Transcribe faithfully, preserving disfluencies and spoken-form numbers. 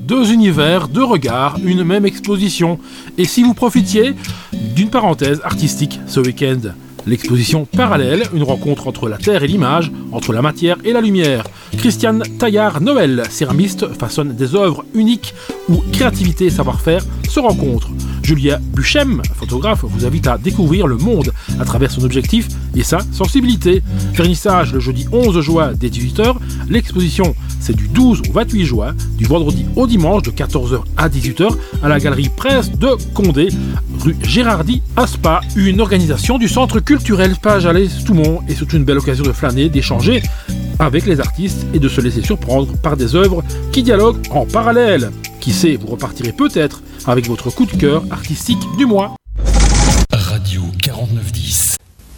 deux univers, deux regards, une même exposition. Et si vous profitiez d'une parenthèse artistique ce week-end? L'exposition Parallèle, une rencontre entre la terre et l'image, entre la matière et la lumière. Christiane Taillard-Noël, céramiste, façonne des œuvres uniques où créativité et savoir-faire se rencontrent. Julia Buchem, photographe, vous invite à découvrir le monde à travers son objectif et sa sensibilité. Vernissage le jeudi onze juin dès dix-huit heures. L'exposition, c'est du douze au vingt-huit juin, du vendredi au dimanche de quatorze heures à dix-huit heures à la galerie Presse de Condé, rue Gérardy à Spa. Une organisation du centre culturel Spa-Jalais-Toumont et c'est une belle occasion de flâner, d'échanger avec les artistes et de se laisser surprendre par des œuvres qui dialoguent en parallèle. Qui sait, vous repartirez peut-être avec votre coup de cœur artistique du mois.